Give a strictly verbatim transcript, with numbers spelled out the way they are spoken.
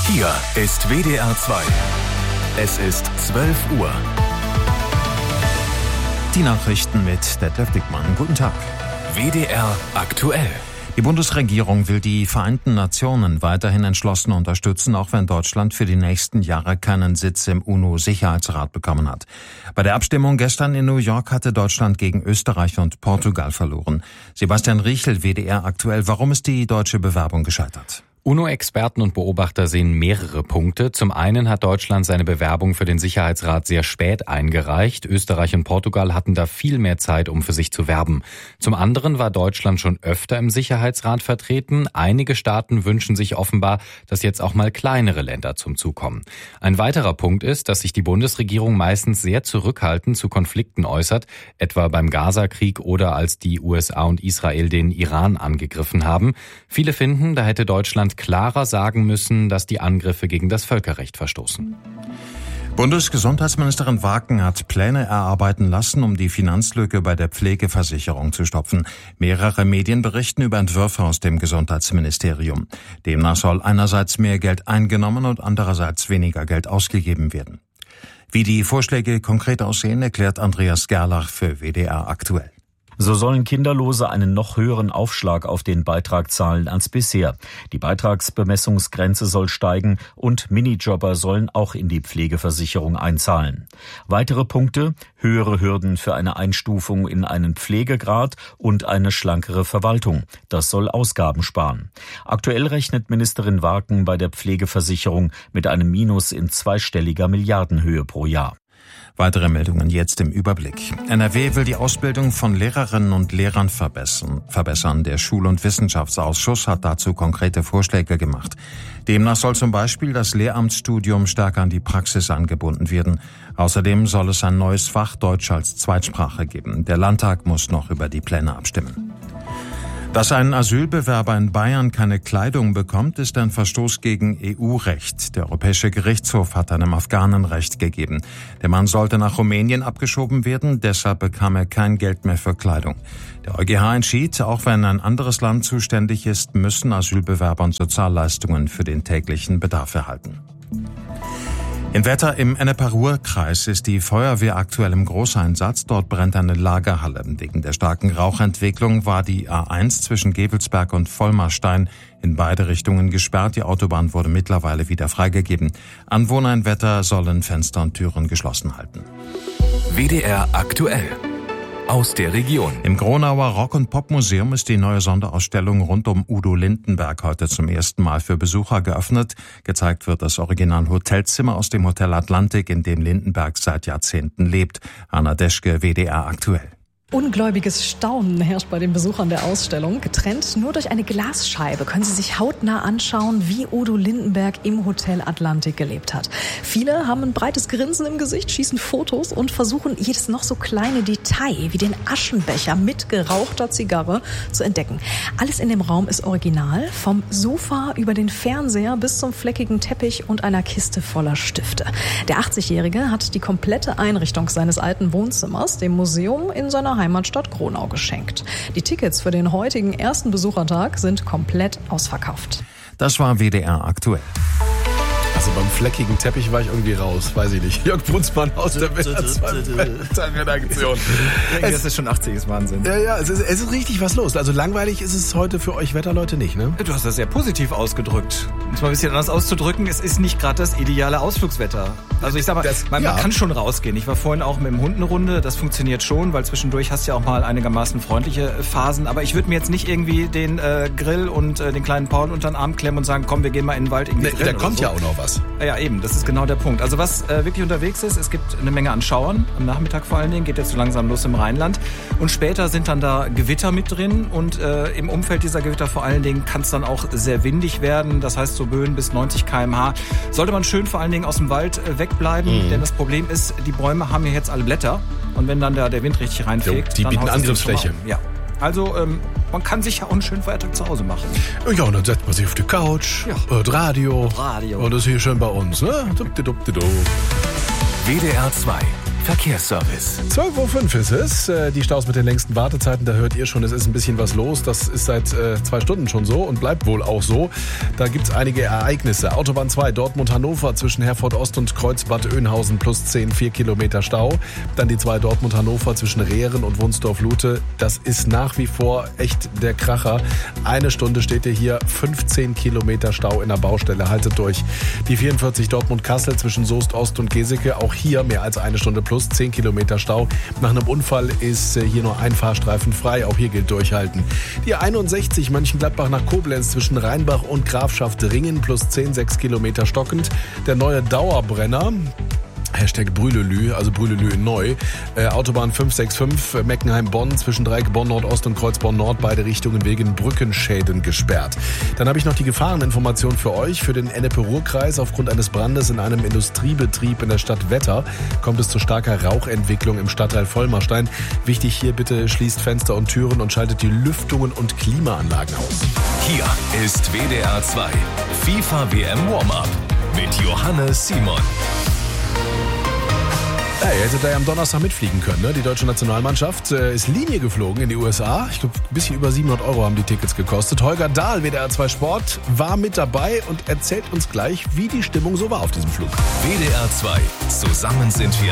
Hier ist W D R zwei. Es ist zwölf Uhr. Die Nachrichten mit Detlef Dickmann. Guten Tag. W D R aktuell. Die Bundesregierung will die Vereinten Nationen weiterhin entschlossen unterstützen, auch wenn Deutschland für die nächsten Jahre keinen Sitz im UNO-Sicherheitsrat bekommen hat. Bei der Abstimmung gestern in New York hatte Deutschland gegen Österreich und Portugal verloren. Sebastian Riechel, W D R aktuell. Warum ist die deutsche Bewerbung gescheitert? UNO-Experten und Beobachter sehen mehrere Punkte. Zum einen hat Deutschland seine Bewerbung für den Sicherheitsrat sehr spät eingereicht. Österreich und Portugal hatten da viel mehr Zeit, um für sich zu werben. Zum anderen war Deutschland schon öfter im Sicherheitsrat vertreten. Einige Staaten wünschen sich offenbar, dass jetzt auch mal kleinere Länder zum Zug kommen. Ein weiterer Punkt ist, dass sich die Bundesregierung meistens sehr zurückhaltend zu Konflikten äußert, etwa beim Gaza-Krieg oder als die U S A und Israel den Iran angegriffen haben. Viele finden, da hätte Deutschland klarer sagen müssen, dass die Angriffe gegen das Völkerrecht verstoßen. Bundesgesundheitsministerin Waken hat Pläne erarbeiten lassen, um die Finanzlücke bei der Pflegeversicherung zu stopfen. Mehrere Medien berichten über Entwürfe aus dem Gesundheitsministerium. Demnach soll einerseits mehr Geld eingenommen und andererseits weniger Geld ausgegeben werden. Wie die Vorschläge konkret aussehen, erklärt Andreas Gerlach für W D R aktuell. So sollen Kinderlose einen noch höheren Aufschlag auf den Beitrag zahlen als bisher. Die Beitragsbemessungsgrenze soll steigen und Minijobber sollen auch in die Pflegeversicherung einzahlen. Weitere Punkte: höhere Hürden für eine Einstufung in einen Pflegegrad und eine schlankere Verwaltung. Das soll Ausgaben sparen. Aktuell rechnet Ministerin Waken bei der Pflegeversicherung mit einem Minus in zweistelliger Milliardenhöhe pro Jahr. Weitere Meldungen jetzt im Überblick. N R W will die Ausbildung von Lehrerinnen und Lehrern verbessern. verbessern. Der Schul- und Wissenschaftsausschuss hat dazu konkrete Vorschläge gemacht. Demnach soll zum Beispiel das Lehramtsstudium stärker an die Praxis angebunden werden. Außerdem soll es ein neues Fach Deutsch als Zweitsprache geben. Der Landtag muss noch über die Pläne abstimmen. Dass ein Asylbewerber in Bayern keine Kleidung bekommt, ist ein Verstoß gegen E U-Recht. Der Europäische Gerichtshof hat einem Afghanen Recht gegeben. Der Mann sollte nach Rumänien abgeschoben werden, deshalb bekam er kein Geld mehr für Kleidung. Der EuGH entschied, auch wenn ein anderes Land zuständig ist, müssen Asylbewerbern Sozialleistungen für den täglichen Bedarf erhalten. In Wetter im Ennepe-Ruhr-Kreis ist die Feuerwehr aktuell im Großeinsatz. Dort brennt eine Lagerhalle. Wegen der starken Rauchentwicklung war die A eins zwischen Gevelsberg und Vollmarstein in beide Richtungen gesperrt. Die Autobahn wurde mittlerweile wieder freigegeben. Anwohner in Wetter sollen Fenster und Türen geschlossen halten. W D R aktuell. Aus der Region. Im Gronauer Rock- und Popmuseum ist die neue Sonderausstellung rund um Udo Lindenberg heute zum ersten Mal für Besucher geöffnet. Gezeigt wird das Original Hotelzimmer aus dem Hotel Atlantik, in dem Lindenberg seit Jahrzehnten lebt. Anna Deschke, W D R aktuell. Ungläubiges Staunen herrscht bei den Besuchern der Ausstellung. Getrennt nur durch eine Glasscheibe können sie sich hautnah anschauen, wie Udo Lindenberg im Hotel Atlantik gelebt hat. Viele haben ein breites Grinsen im Gesicht, schießen Fotos und versuchen, jedes noch so kleine Detail wie den Aschenbecher mit gerauchter Zigarre zu entdecken. Alles in dem Raum ist original, vom Sofa über den Fernseher bis zum fleckigen Teppich und einer Kiste voller Stifte. Der achtzigjährige hat die komplette Einrichtung seines alten Wohnzimmers dem Museum in seiner Heimatstadt Gronau geschenkt. Die Tickets für den heutigen ersten Besuchertag sind komplett ausverkauft. Das war W D R aktuell. Also beim fleckigen Teppich war ich irgendwie raus, weiß ich nicht. Jörg Brunsmann aus der W D R zwei Redaktion. Das ist schon achtzig, ist Wahnsinn. Ja, ja, es ist, es ist richtig was los. Also langweilig ist es heute für euch Wetterleute nicht, ne? Du hast das sehr positiv ausgedrückt. Um es mal ein bisschen anders auszudrücken, es ist nicht gerade das ideale Ausflugswetter. Also ich sag mal, das, man, ja. man kann schon rausgehen. Ich war vorhin auch mit dem Hund eine Runde, das funktioniert schon, weil zwischendurch hast du ja auch mal einigermaßen freundliche Phasen. Aber ich würde mir jetzt nicht irgendwie den äh, Grill und äh, den kleinen Paul unter den Arm klemmen und sagen, komm, wir gehen mal in den Wald irgendwie nee, grillen. Da kommt so. Ja auch noch was. Ja, eben, das ist genau der Punkt. Also was äh, wirklich unterwegs ist, es gibt eine Menge an Schauern, am Nachmittag vor allen Dingen, geht jetzt so langsam los im Rheinland. Und später sind dann da Gewitter mit drin und äh, im Umfeld dieser Gewitter vor allen Dingen kann es dann auch sehr windig werden. Das heißt so Böen bis neunzig Kilometer pro Stunde. Sollte man schön vor allen Dingen aus dem Wald äh, wegbleiben, mhm. denn das Problem ist, die Bäume haben ja jetzt alle Blätter und wenn dann da der Wind richtig reinfegt, die dann bieten Angriffsfläche. Ja. Also ähm, man kann sich ja auch einen schönen Feiertag zu Hause machen. Ja, und dann setzt man sich auf die Couch, ja. hört Radio, Radio. Und das ist hier schön bei uns, ne? W D R zwei. Verkehrsservice. zwölf Uhr fünf ist es. Die Staus mit den längsten Wartezeiten, da hört ihr schon, es ist ein bisschen was los. Das ist seit äh, zwei Stunden schon so und bleibt wohl auch so. Da gibt's einige Ereignisse. Autobahn zwei, Dortmund-Hannover zwischen Herford Ost und Kreuzbad Oeynhausen plus zehn, vier Kilometer Stau. Dann die zwei Dortmund-Hannover zwischen Rehren und Wunsdorf-Lute. Das ist nach wie vor echt der Kracher. Eine Stunde steht ihr hier, fünfzehn Kilometer Stau in der Baustelle. Haltet durch. Die vierundvierzig Dortmund-Kassel zwischen Soest Ost und Geseke. Auch hier mehr als eine Stunde plus, zehn Kilometer Stau. Nach einem Unfall ist hier nur ein Fahrstreifen frei. Auch hier gilt durchhalten. Die einundsechzig Mönchengladbach nach Koblenz zwischen Rheinbach und Grafschaft Ringen plus zehn, sechs Kilometer stockend. Der neue Dauerbrenner. Hashtag Brühlelü, also Brühlelü in neu. Äh, Autobahn fünf sechs fünf, Meckenheim-Bonn zwischen Dreieck Bonn-Nordost und Kreuzborn-Nord, beide Richtungen wegen Brückenschäden gesperrt. Dann habe ich noch die Gefahreninformation für euch. Für den Ennepe-Ruhr-Kreis aufgrund eines Brandes in einem Industriebetrieb in der Stadt Wetter kommt es zu starker Rauchentwicklung im Stadtteil Vollmarstein. Wichtig hier, bitte schließt Fenster und Türen und schaltet die Lüftungen und Klimaanlagen aus. Hier ist W D R zwei FIFA W M Warm-Up mit Johannes Simon. Ja, ihr hättet da ja am Donnerstag mitfliegen können. Ne? Die deutsche Nationalmannschaft äh, ist Linie geflogen in die U S A. Ich glaube, ein bisschen über siebenhundert Euro haben die Tickets gekostet. Holger Dahl, W D R zwei Sport, war mit dabei und erzählt uns gleich, wie die Stimmung so war auf diesem Flug. W D R zwei. Zusammen sind wir